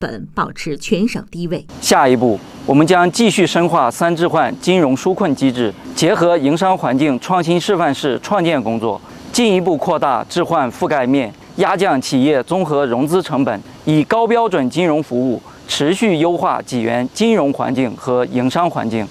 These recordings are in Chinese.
本保持全省第一位。 下一步，我们将继续深化3置换金融纾困机制，结合营商环境创新示范式创建工作，进一步扩大置换覆盖面，压降企业综合融资成本，以高标准金融服务持续优化济源金融环境和营商环境。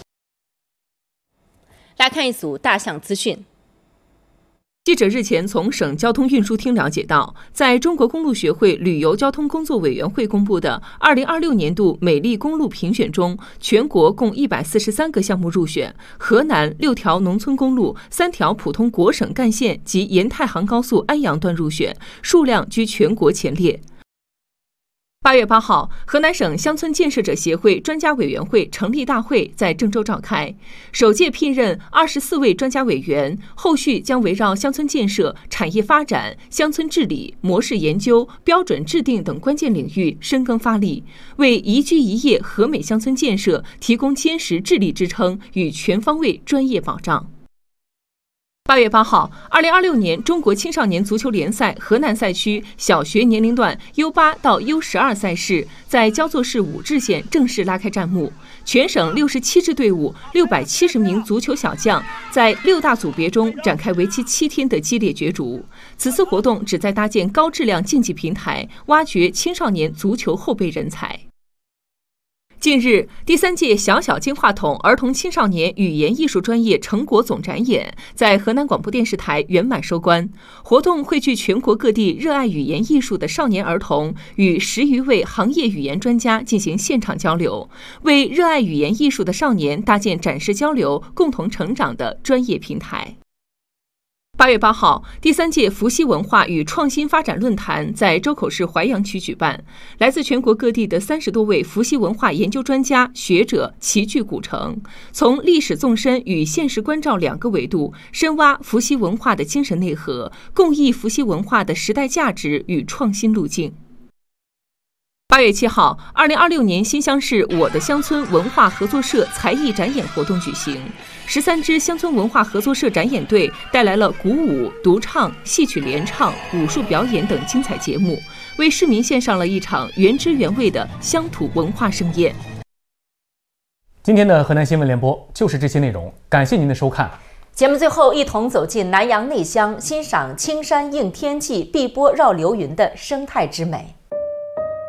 来看一组大象资讯。 记者日前从省交通运输厅了解到，在中国公路学会旅游交通工作委员会公布的2026年度美丽公路评选中，全国共143个项目入选，河南6条农村公路、3条普通国省干线及沿太行高速安阳段入选，数量居全国前列。8月8号，河南省乡村建设者协会专家委员会成立大会在郑州召开，首届聘任24位专家委员，后续将围绕乡村建设、产业发展、乡村治理、模式研究、标准制定等关键领域深耕发力，为宜居宜业和美乡村建设提供坚实智力支撑与全方位专业保障。8月8号，2026年中国青少年足球联赛河南赛区小学年龄段 U8 到 U12 赛事在焦作市武陟县正式拉开战幕。全省67支队伍、670名足球小将在6大组别中展开为期7天的激烈角逐。此次活动旨在搭建高质量竞技平台，挖掘青少年足球后备人才。近日，第3届小小金话筒儿童青少年语言艺术专业成果总展演在河南广播电视台圆满收官。活动汇聚全国各地热爱语言艺术的少年儿童，与10余位行业语言专家进行现场交流，为热爱语言艺术的少年搭建展示交流、共同成长的专业平台。8月8号，第3届伏羲文化与创新发展论坛在周口市淮阳区举办，来自全国各地的30多位伏羲文化研究专家学者齐聚古城，从历史纵深与现实关照2个维度深挖伏羲文化的精神内核，共议伏羲文化的时代价值与创新路径。8月7号，2026年新乡市我的乡村文化合作社才艺展演活动举行。13支乡村文化合作社展演队带来了鼓舞、独唱、戏曲联唱、武术表演等精彩节目，为市民献上了一场原汁原味的乡土文化盛宴。 今天的河南新闻联播就是这些内容，感谢您的收看。 节目最后，一同走进南阳内乡，欣赏青山映天际、碧波绕流云的生态之美。